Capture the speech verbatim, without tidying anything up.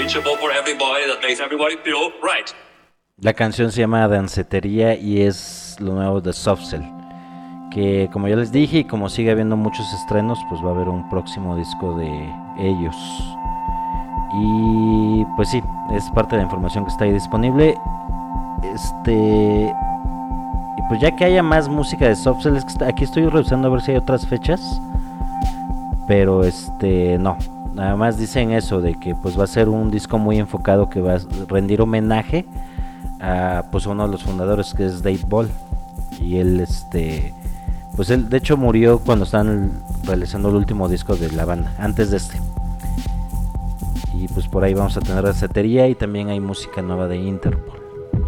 reachable for everybody, that makes everybody feel right. La canción se llama Dancetería y es lo nuevo de Soft Cell, que como ya les dije y como sigue habiendo muchos estrenos, pues va a haber un próximo disco de ellos. Y pues sí, es parte de la información que está ahí disponible. Este y pues ya que haya más música de Soft Cell, es que está, aquí estoy revisando a ver si hay otras fechas, pero este no, nada más dicen eso de que pues va a ser un disco muy enfocado que va a rendir homenaje a pues uno de los fundadores, que es Dave Ball. Y él este pues él de hecho murió cuando estaban realizando el último disco de la banda, antes de este. Y pues por ahí vamos a tener Dancetería y también hay música nueva de Interpol.